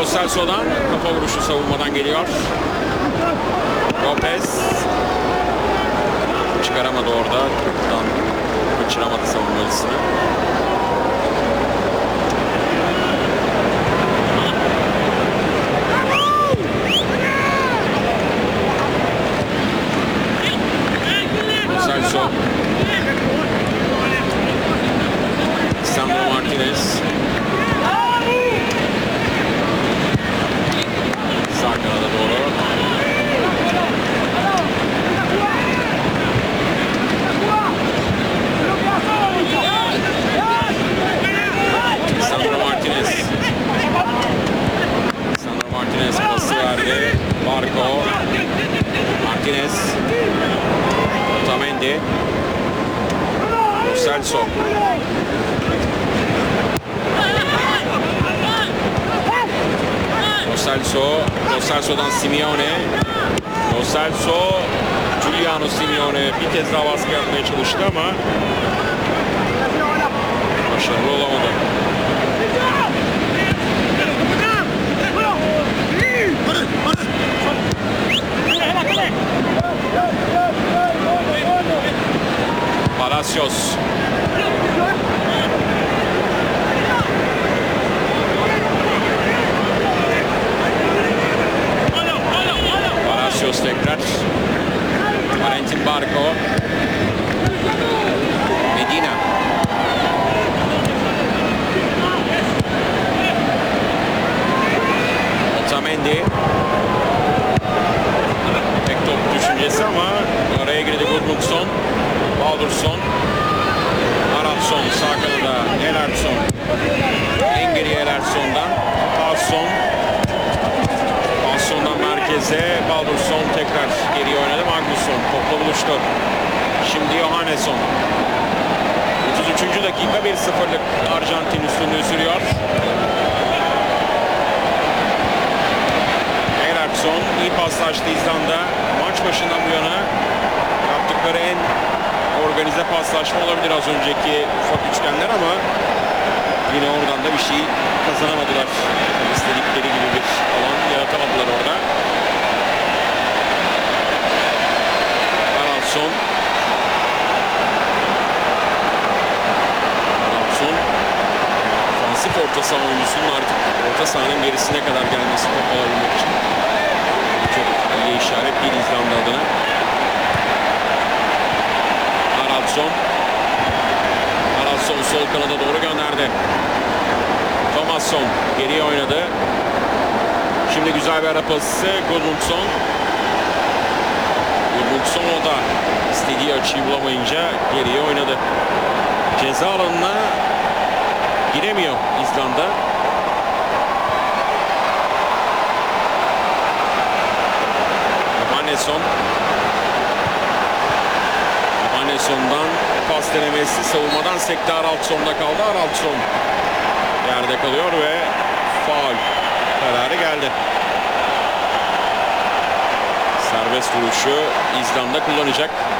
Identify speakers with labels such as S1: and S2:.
S1: Lo Celso'dan kafa vuruşu savunmadan geliyor. Lopez çıkaramadı orada. Toptan kaçıramadı savunmacısını. Celso. Sandro Martinez. Sağ kanada doğru. Sandro Martinez. Sandro Martinez pası verdi. Barco. Martinez. Otamendi. Lo Celso. Lo Celso. Lo Celso'dan Simeone. Lo Celso. Giuliano Simeone bir kez daha baskı yapmaya çalıştı ama başarılı olamadı. Palacios. Palacios tekrar. Valentin Barco. Medina. Otamendi. Tek top düşüncesi ama araya girdi Gudmundsson. Baldursson. Aransson sağ kanada. Elerson. En geriye Elersson'dan. Passon. Passon'dan merkeze. Baldursson tekrar geriye oynadı. Magnusson topla buluştu. Şimdi Johannesson. 33. dakika 1-0'lık Arjantin üstünlüğü sürüyor. Elerson iyi paslaştı İzlanda. Maç başından bu yana yaptıkları en organize paslaşma olabilir az önceki ufak üçgenler ama yine oradan da bir şey kazanamadılar. İstedikleri gibi bir alan yaratamadılar orada. Aransson. Ofansif orta saha oyuncusunun artık orta sahanın gerisine kadar gelmesi top alabilmek için çok iyi işaret değil İzlanda adına. Aransson. Aransson sol kanada doğru gönderdi. Thomasson geriye oynadı. Şimdi güzel bir ara pası. Gudmundsson. Gudmundsson o da istediği açıyı bulamayınca geriye oynadı. Ceza alanına giremiyor İzlanda. Johannesson. Johannesson'dan pas denemesi savunmadan sekti. Araldsson'da kaldı. Araldsson yerde kalıyor ve faul kararı geldi. Serbest vuruşu İzlanda kullanacak.